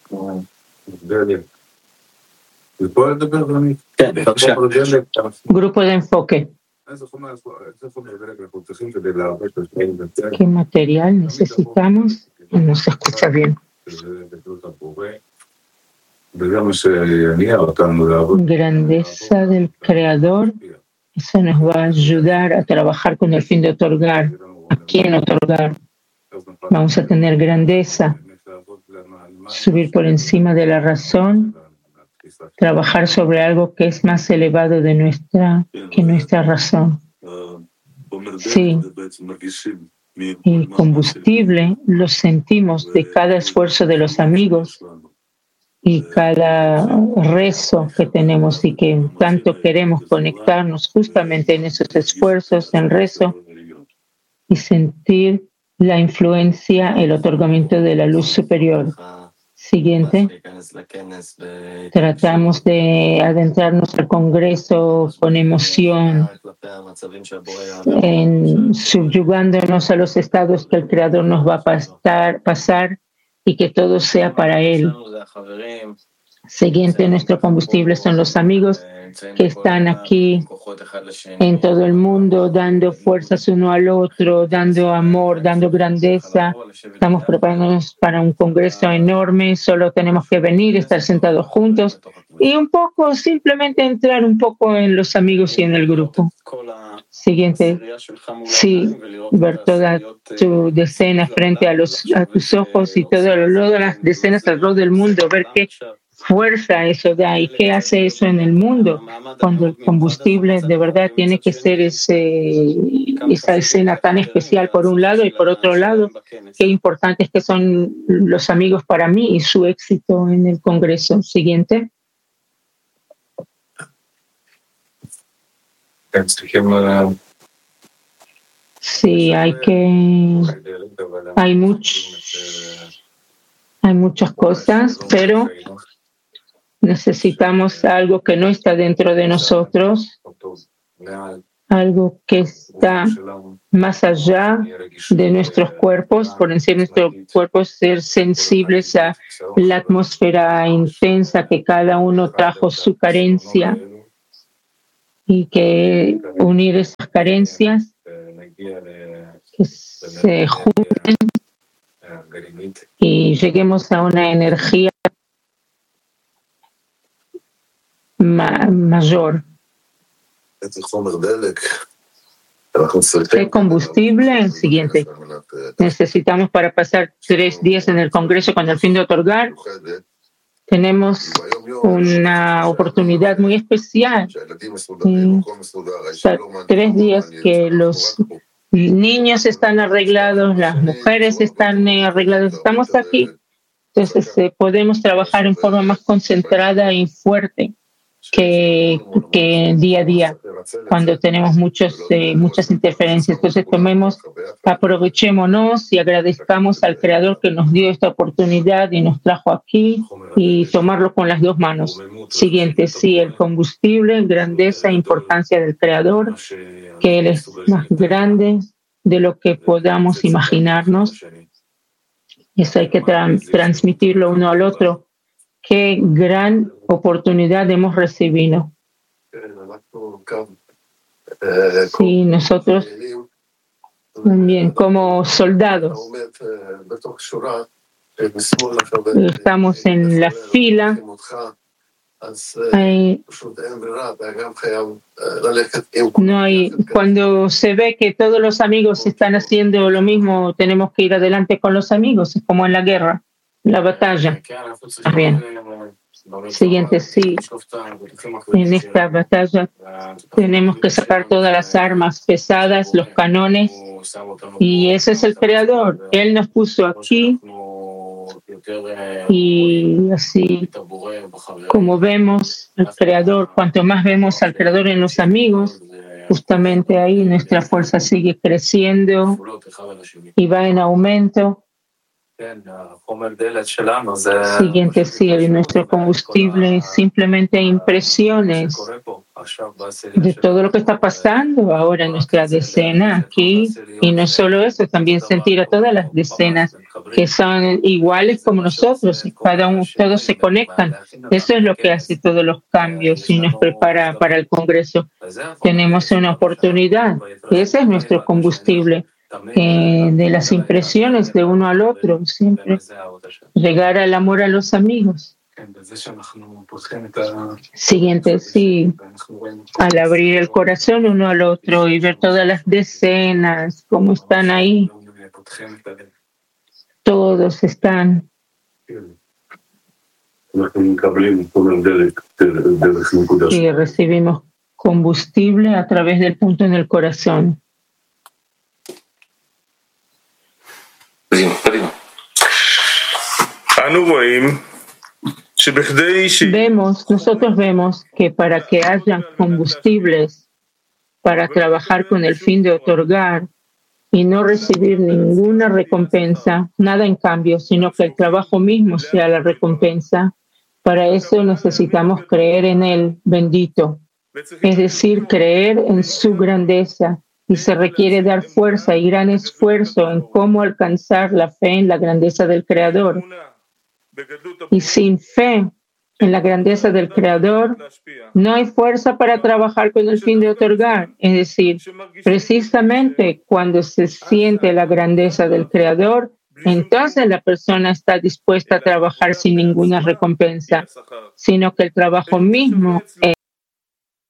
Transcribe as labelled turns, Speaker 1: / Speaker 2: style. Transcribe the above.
Speaker 1: Grupo de enfoque. ¿Qué material necesitamos? No se escucha bien. Grandeza del Creador. Eso nos va a ayudar a trabajar con el fin de otorgar. ¿A quién otorgar? Vamos a tener grandeza, subir por encima de la razón, trabajar sobre algo que es más elevado que nuestra razón. Sí, el combustible lo sentimos de cada esfuerzo de los amigos y cada rezo que tenemos y que tanto queremos conectarnos justamente en esos esfuerzos, en rezo y sentir la influencia, el otorgamiento de la luz superior. Siguiente. Tratamos de adentrarnos al Congreso con emoción, subyugándonos a los estados que el Creador nos va a pasar y que todo sea para Él. Siguiente, nuestro combustible son los amigos que están aquí en todo el mundo, dando fuerzas uno al otro, dando amor, dando grandeza. Estamos preparándonos para un congreso enorme, solo tenemos que venir, estar sentados juntos y un poco, simplemente entrar un poco en los amigos y en el grupo. Siguiente, sí, ver toda tu decena frente a tus ojos y todas las decenas alrededor del mundo, ver qué fuerza eso da y qué hace eso en el mundo cuando el combustible de verdad tiene que ser esa escena tan especial por un lado y por otro lado qué importantes que son los amigos para mí y su éxito en el Congreso. Siguiente. Sí, hay muchas cosas, pero necesitamos algo que no está dentro de nosotros, algo que está más allá de nuestros cuerpos, por encima de nuestros cuerpos, ser sensibles a la atmósfera intensa que cada uno trajo su carencia y que unir esas carencias que se junten y lleguemos a una energía mayor. ¿Qué combustible? El siguiente. Necesitamos para pasar 3 días en el Congreso con el fin de otorgar. Tenemos una oportunidad muy especial. 3 días que los niños están arreglados, las mujeres están arregladas. Estamos aquí. Entonces podemos trabajar en forma más concentrada y fuerte que día a día, cuando tenemos muchas interferencias. Entonces aprovechémonos y agradezcamos al Creador que nos dio esta oportunidad y nos trajo aquí y tomarlo con las 2 manos. Siguiente, sí, el combustible, grandeza e importancia del Creador, que Él es más grande de lo que podamos imaginarnos. Eso hay que transmitirlo uno al otro. Qué gran oportunidad hemos recibido. Sí, nosotros también como soldados estamos en la fila. Cuando se ve que todos los amigos están haciendo lo mismo, tenemos que ir adelante con los amigos, es como en la guerra, la batalla. Bien. Siguiente, sí. En esta batalla tenemos que sacar todas las armas pesadas, los canones, y ese es el Creador. Él nos puso aquí y así como vemos al Creador, cuanto más vemos al Creador en los amigos, justamente ahí nuestra fuerza sigue creciendo y va en aumento. Siguiente, sí, nuestro combustible, simplemente impresiones de todo lo que está pasando ahora en nuestra decena aquí. Y no solo eso, también sentir a todas las decenas que son iguales como nosotros, y cada uno, todos se conectan. Eso es lo que hace todos los cambios y nos prepara para el Congreso. Tenemos una oportunidad, que ese es nuestro combustible, de las impresiones de uno al otro, siempre llegar al amor a los amigos. Siguiente, sí, al abrir el corazón uno al otro y ver todas las decenas, cómo están ahí, todos están. Y recibimos combustible a través del punto en el corazón. Nosotros vemos que para que haya combustibles para trabajar con el fin de otorgar y no recibir ninguna recompensa, nada en cambio, sino que el trabajo mismo sea la recompensa, para eso necesitamos creer en Él, bendito, es decir, creer en su grandeza, y se requiere dar fuerza y gran esfuerzo en cómo alcanzar la fe en la grandeza del Creador. Y sin fe en la grandeza del Creador, no hay fuerza para trabajar con el fin de otorgar. Es decir, precisamente cuando se siente la grandeza del Creador, entonces la persona está dispuesta a trabajar sin ninguna recompensa, sino que el trabajo mismo